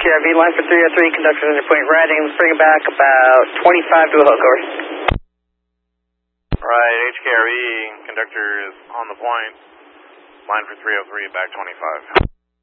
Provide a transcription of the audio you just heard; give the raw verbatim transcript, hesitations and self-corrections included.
R V, line for three oh three, conductor under point riding. Let's bring it back about twenty-five to a hook, over. Right, H K R V, conductor is on the point. Line for three oh three, back twenty-five.